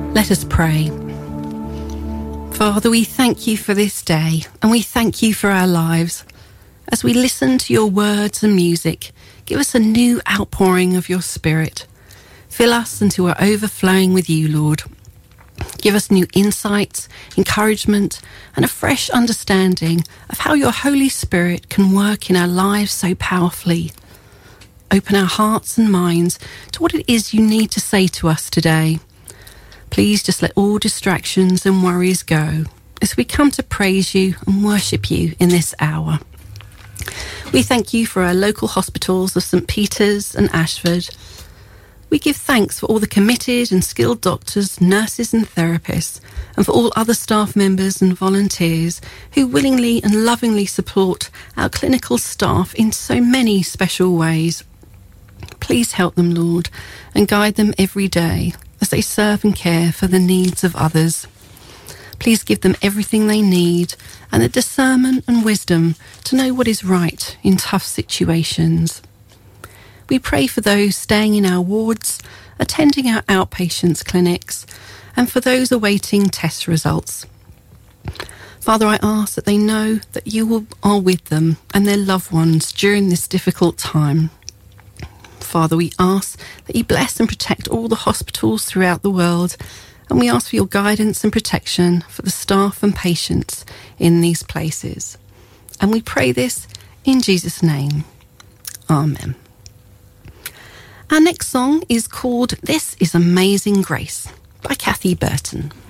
Let us pray. Father, we thank you for this day, and we thank you for our lives. As we listen to your words and music, give us a new outpouring of your Spirit. Fill us until we're overflowing with you, Lord. Give us new insights, encouragement, and a fresh understanding of how your Holy Spirit can work in our lives so powerfully. Open our hearts and minds to what it is you need to say to us today. Please just let all distractions and worries go as we come to praise you and worship you in this hour. We thank you for our local hospitals of St. Peter's and Ashford. We give thanks for all the committed and skilled doctors, nurses and therapists, and for all other staff members and volunteers who willingly and lovingly support our clinical staff in so many special ways. Please help them, Lord, and guide them every day as they serve and care for the needs of others. Please give them everything they need and the discernment and wisdom to know what is right in tough situations. We pray for those staying in our wards, attending our outpatients clinics, and for those awaiting test results. Father, I ask that they know that you are with them and their loved ones during this difficult time. Father, we ask that you bless and protect all the hospitals throughout the world, and we ask for your guidance and protection for the staff and patients in these places. And we pray this in Jesus' name. Amen. Our next song is called This Is Amazing Grace by Kathy Burton.